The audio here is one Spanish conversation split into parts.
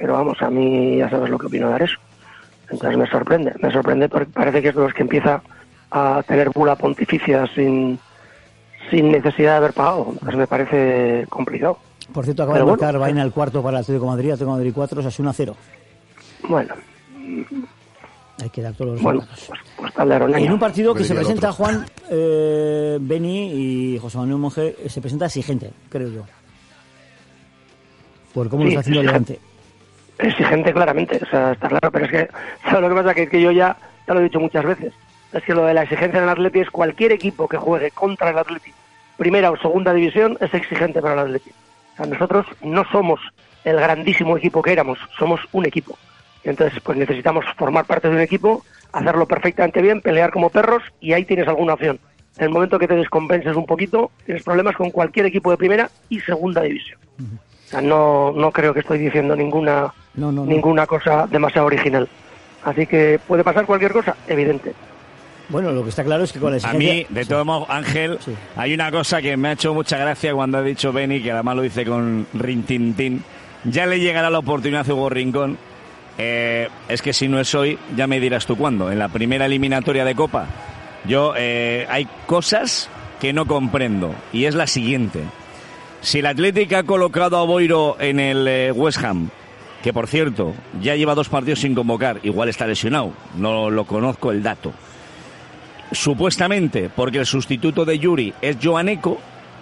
pero vamos, a mí ya sabes lo que opino de Areso. Entonces me sorprende porque parece que es de los que empieza a tener bula pontificia sin necesidad de haber pagado. Entonces me parece complicado. Por cierto, acaba de marcar Baena el cuarto para el Atlético de Madrid, Atlético de Madrid 4, o sea, 1-0. Bueno. Hay que dar todos los resultados. Pues tal de Aroñaño. En un partido que se presenta, Juan, Beni y José Manuel Monge, se presenta exigente, creo yo. Por cómo lo está haciendo el Levante. Exigente, claramente, o sea, está claro, pero es que, ¿sabes lo que pasa? Que yo ya lo he dicho muchas veces. Es que lo de la exigencia en el Atleti es cualquier equipo que juegue contra el Atleti, primera o segunda división, es exigente para el Atleti. O sea, nosotros no somos el grandísimo equipo que éramos, somos un equipo. Entonces, pues necesitamos formar parte de un equipo, hacerlo perfectamente bien, pelear como perros, y ahí tienes alguna opción. En el momento que te descompenses un poquito, tienes problemas con cualquier equipo de primera y segunda división. O sea, no creo que estoy diciendo ninguna cosa demasiado original. Así que, ¿puede pasar cualquier cosa? Evidente. Bueno, lo que está claro es que con la exigencia... A mí, de todo modo, Ángel, hay una cosa que me ha hecho mucha gracia cuando ha dicho Beni, que además lo dice con rintintín. Ya le llegará la oportunidad a Hugo Rincón. Es que si no es hoy, ya me dirás tú cuándo. En la primera eliminatoria de Copa, yo hay cosas que no comprendo, y es la siguiente. Si el Atlético ha colocado a Boiro en el West Ham, que por cierto, ya lleva 2 partidos sin convocar, igual está lesionado, no lo conozco el dato, supuestamente porque el sustituto de Yuri es Joaneco,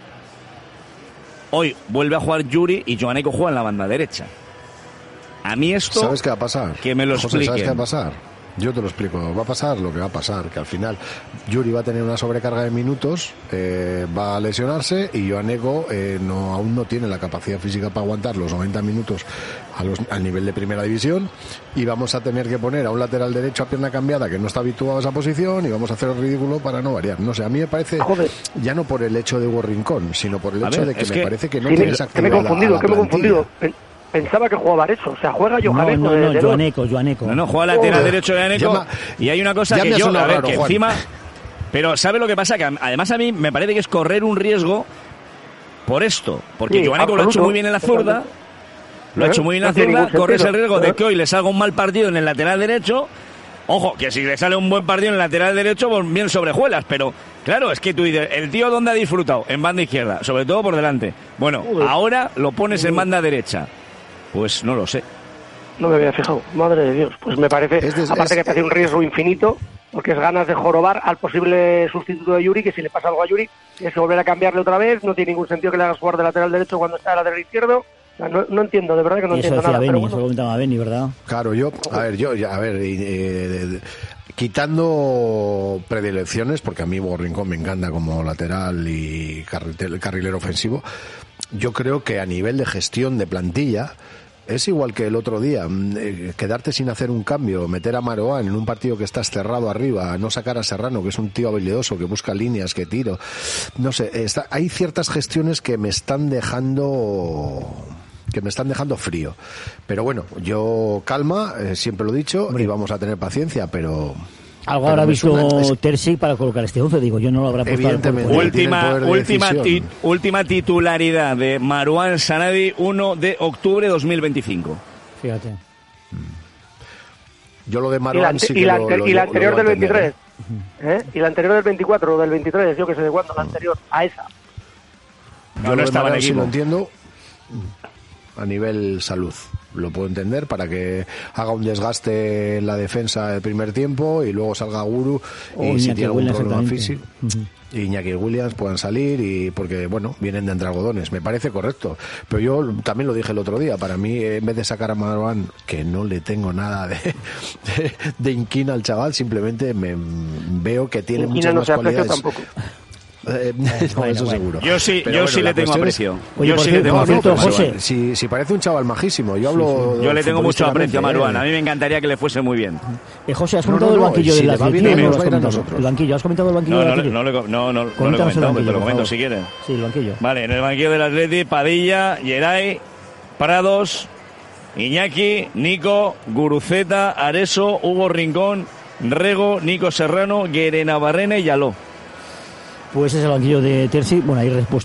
hoy vuelve a jugar Yuri y Joaneco juega en la banda derecha. A mí esto... ¿Sabes qué va a pasar? Que me lo expliquen. ¿Sabes qué va a pasar? Yo te lo explico. Va a pasar lo que va a pasar, que al final Yuri va a tener una sobrecarga de minutos, va a lesionarse, y Joaneco aún no tiene la capacidad física para aguantar los 90 minutos al nivel de primera división, y vamos a tener que poner a un lateral derecho a pierna cambiada que no está habituado a esa posición, y vamos a hacer el ridículo para no variar. No sé, a mí me parece, ya no por el hecho de Hugo Rincón, sino por el hecho de que me parece que no tienes activada la plantilla. Que me he confundido. Pensaba que jugaba Areso, o sea, juega Joaneco. Joaneco. No, juega lateral derecho Joaneco. Y hay una cosa que yo, a ver, que encima... Pero ¿sabe lo que pasa? Que además a mí me parece que es correr un riesgo por esto. Porque Joaneco lo ha hecho muy bien en la zurda. Corres el riesgo de que hoy le salga un mal partido en el lateral derecho. Ojo, que si le sale un buen partido en el lateral derecho, pues bien sobrejuelas. Pero claro, es que tú dices, ¿el tío dónde ha disfrutado? En banda izquierda, sobre todo por delante. Bueno, ahora lo pones en banda derecha. Pues no lo sé. No me había fijado, madre de Dios. Pues me parece, aparte que te hace un riesgo infinito, porque es ganas de jorobar al posible sustituto de Yuri, que si le pasa algo a Yuri, tienes que volver a cambiarle otra vez, no tiene ningún sentido que le hagas jugar de lateral derecho cuando está de lateral izquierdo. O sea, no entiendo, de verdad que no entiendo nada. Eso comentaba Beni, ¿verdad? Claro, quitando predilecciones, porque a mí Hugo Rincón me encanta como lateral y carrilero ofensivo, yo creo que a nivel de gestión de plantilla es igual que el otro día, quedarte sin hacer un cambio, meter a Marouane en un partido que estás cerrado arriba, no sacar a Serrano, que es un tío habilidoso, que busca líneas, que tiro, no sé, hay ciertas gestiones que me están dejando frío, pero bueno, yo calma, siempre lo he dicho, y vamos a tener paciencia, pero... Algo habrá visto Terzi para colocar este 11, digo, yo no lo habrá puesto. Evidentemente. Última titularidad de Marouane Sanadi, 1 de octubre de 2025. Fíjate. Yo lo de Marouane y la anterior del 23, y la anterior del 24 o del 23, yo que sé de cuándo, la anterior a esa. Yo no estaba en equipo. Si lo entiendo a nivel salud. Lo puedo entender, para que haga un desgaste en la defensa del primer tiempo y luego salga Guru, y si tiene algún problema físico, Iñaki y Williams puedan salir, y porque bueno, vienen de entre algodones, me parece correcto. Pero yo también lo dije el otro día, para mí, en vez de sacar a Marouane, que no le tengo nada de inquina al chaval, simplemente veo que tiene muchas más cualidades. Tampoco. Eso seguro. Yo sí le tengo aprecio. Yo sí le tengo aprecio, José. Si parece un chaval majísimo, yo le tengo mucho aprecio a Marouane. A mí me encantaría que le fuese muy bien. José, ¿has comentado el banquillo del Atlético? ¿El banquillo? ¿Has comentado el banquillo del Atlético? No lo he comentado, pero te lo comento si quieres. Sí, el banquillo. Vale, en el banquillo del Atlético, Padilla, Geray, Prados, Iñaki, Nico, Guruceta, Areso, Hugo Rincón, Rego, Nico Serrano, Guerenavarrena y Yaló. Pues es el banquillo de Terzi. Bueno, hay repuestos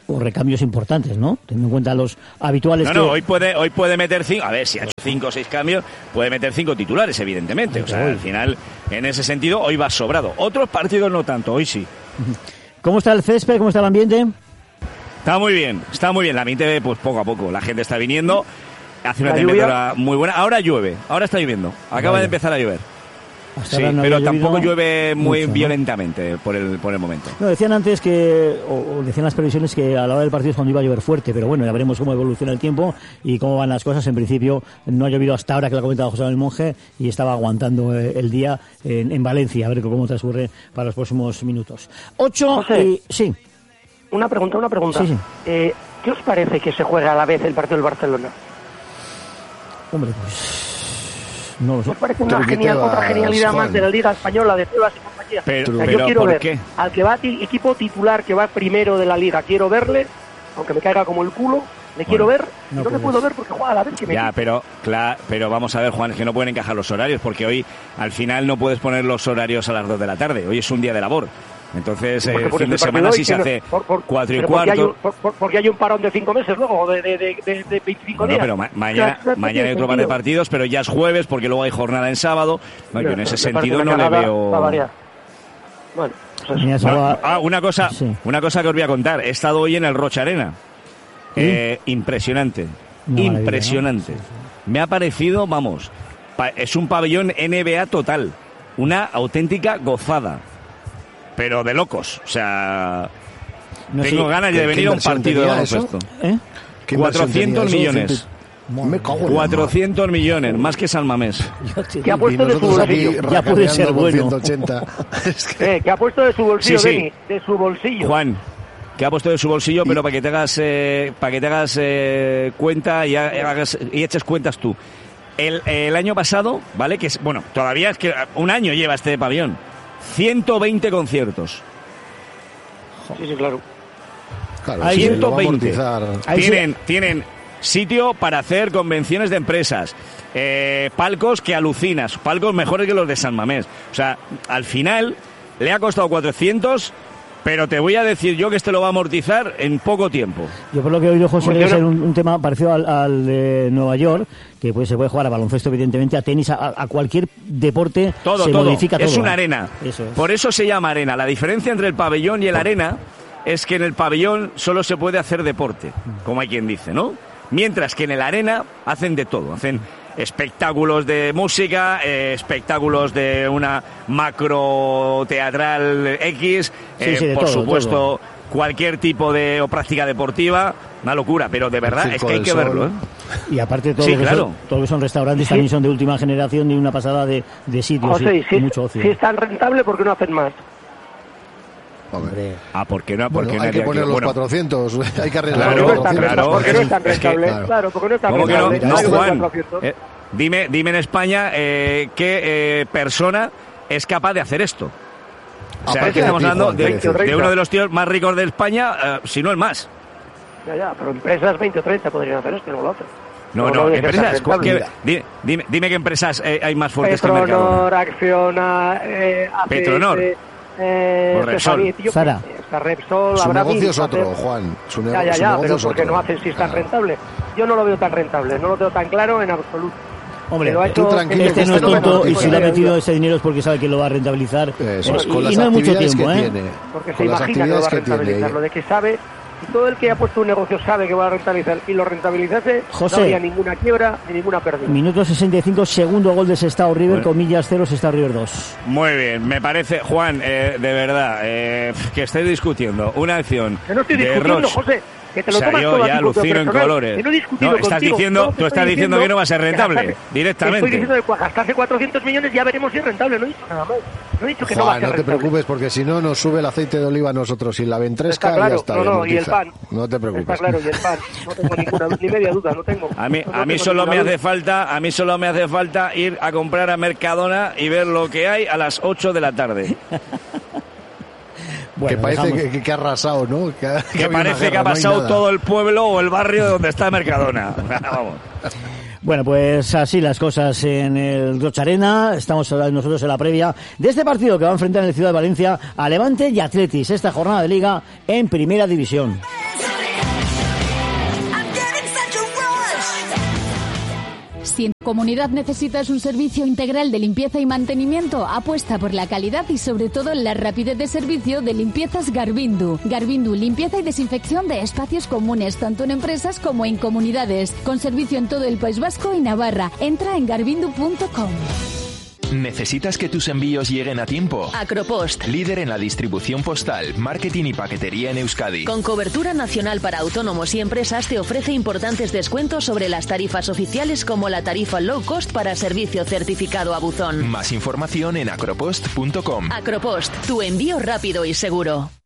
o recambios importantes, ¿no? Teniendo en cuenta los habituales. No, hoy puede meter 5, a ver si ha hecho 5 o 6 cambios, puede meter 5 titulares, evidentemente. O sea, al final, en ese sentido, hoy va sobrado. Otros partidos no tanto, hoy sí. ¿Cómo está el césped? ¿Cómo está el ambiente? Está muy bien. El ambiente, pues poco a poco. La gente está viniendo, hace una temperatura muy buena. Ahora llueve, ahora está lloviendo. Acaba de empezar a llover. Hasta sí, no pero tampoco llueve muy mucho, violentamente, ¿no? por el momento. No, decían antes o decían las previsiones que a la hora del partido es cuando iba a llover fuerte, pero bueno, ya veremos cómo evoluciona el tiempo y cómo van las cosas. En principio no ha llovido hasta ahora, que lo ha comentado José Manuel Monje, y estaba aguantando el día en Valencia, a ver cómo transcurre para los próximos minutos. 8 José, y... Sí. Una pregunta. Sí. ¿Qué os parece que se juegue a la vez el partido del Barcelona? Hombre, pues... No lo sé. ¿Os parece otra genialidad más de la Liga Española, de Tebas y compañía? Pero yo quiero ¿por ver qué? al que va equipo titular, que va primero de la Liga, quiero verle, aunque me caiga como el culo, quiero ver, no le puedo ver porque juega a la vez que me... Ya, pero vamos a ver, Juan, es que no pueden encajar los horarios, porque hoy al final no puedes poner los horarios a las 2 de la tarde, hoy es un día de labor. Entonces, el fin de semana sí se hace 4 y cuarto. Porque hay un parón de 5 meses luego, de 25 días. Pero mañana hay otro par de partidos, pero ya es jueves, porque luego hay jornada en sábado. No, yo en ese sentido no le veo... Bueno, pues una cosa que os voy a contar. He estado hoy en el Rocha Arena. Impresionante. Impresionante. ¿No? Sí. Me ha parecido, vamos, es un pabellón NBA total. Una auténtica gozada. Pero de locos, o sea, tengo ganas de venir a un partido de baloncesto. 400 millones. Me cago en 400 millones, más que San Mamés. ¿Qué ha puesto de su bolsillo? Ya puede ser bueno. 180. ¿Qué ha puesto de su bolsillo, Beni? De su bolsillo. Juan, que ha puesto de su bolsillo, pero para que te hagas cuenta y eches cuentas tú. El año pasado, ¿vale? Que es, bueno, todavía es que un año lleva este pabellón. 120 conciertos. Sí, claro. 120. Tienen sitio para hacer convenciones de empresas, palcos que alucinas, palcos mejores que los de San Mamés. O sea, al final le ha costado 400, pero te voy a decir yo que este lo va a amortizar en poco tiempo. Yo por lo que he oído, José, debe ser un tema parecido al de Nueva York, que pues se puede jugar a baloncesto, evidentemente, a tenis, a cualquier deporte. Todo. Modifica todo. Es una arena. Eso es. Por eso se llama arena. La diferencia entre el pabellón y el arena es que en el pabellón solo se puede hacer deporte, como hay quien dice, ¿no? Mientras que en el arena hacen de todo. Hacen espectáculos de música, espectáculos de una macro teatral X, por todo, supuesto, cualquier tipo de o práctica deportiva, una locura, pero de verdad es que hay que verlo, ¿eh? Y aparte todo lo que son restaurantes también son de última generación y una pasada de sitios, José, y mucho ocio. Si es tan rentable, ¿por qué no hacen más? Hombre. ¿Por qué no? Bueno, hay que poner los 400, hay que arreglar los 400. Claro, porque no es tan rentable. Claro, porque no es tan rentable. No, Juan, dime en España qué persona es capaz de hacer esto. O sea, que estamos hablando de uno de los tíos más ricos de España, si no el más. Ya, pero empresas 20 o 30 podrían hacer esto, no lo hacen. No, empresas. Dime qué empresas hay más fuertes que el mercado. Petronor, Acciona, Petronor. Repsol. Sara. Repsol, su negocio es otro, Juan. Su negocio pero es ¿por qué otro. no hacen si es tan rentable? Yo no lo veo tan rentable, no lo tengo tan claro en absoluto. Hombre, tú tranquilo, este no es tonto y si le ha metido ese dinero es porque sabe que lo va a rentabilizar. Eso es, con y las no hay mucho actividades tiempo, que tiene. Porque se imagina que lo va a rentabilizar, lo de que sabe. Si todo el que ha puesto un negocio sabe que va a rentabilizar y lo rentabilizase, José, no habría ninguna quiebra ni ninguna pérdida. Minuto 65, segundo gol de Sestao River, comillas 0, Sestao River 2. Muy bien, me parece, Juan, de verdad, que estéis discutiendo una acción. Que no estoy discutiendo, José. Que te lo tomas yo todo ya alucino en colores. No, estás diciendo que no va a ser rentable, directamente. Estoy diciendo que gastarse 400 millones ya veremos si es rentable, no he dicho nada más. No he dicho que Juan, no va a ser no te rentable. preocupes porque si no nos sube el aceite de oliva a nosotros y la ventresca está claro, ya está. Y el pan. No te preocupes. Está claro, y el pan. No tengo ni media duda, no tengo. A mí solo me hace falta ir a comprar a Mercadona y ver lo que hay a las 8 de la tarde. Bueno, que parece que ha arrasado, ¿no? Que parece que ha pasado todo el pueblo o el barrio donde está Mercadona. Vamos. Bueno, pues así las cosas en el Rocha Arena. Estamos nosotros en la previa de este partido que va a enfrentar en el Ciudad de Valencia a Levante y Athletic, esta jornada de Liga en Primera División. Si en tu comunidad necesitas un servicio integral de limpieza y mantenimiento, apuesta por la calidad y sobre todo la rapidez de servicio de Limpiezas Garvindu. Garvindu, limpieza y desinfección de espacios comunes, tanto en empresas como en comunidades, con servicio en todo el País Vasco y Navarra. Entra en garvindu.com. ¿Necesitas que tus envíos lleguen a tiempo? Acropost, Líder en la distribución postal, marketing y paquetería en Euskadi. con cobertura nacional para autónomos y empresas, te ofrece importantes descuentos sobre las tarifas oficiales, como la tarifa low cost para servicio certificado a buzón. Más información en acropost.com. Acropost, tu envío rápido y seguro.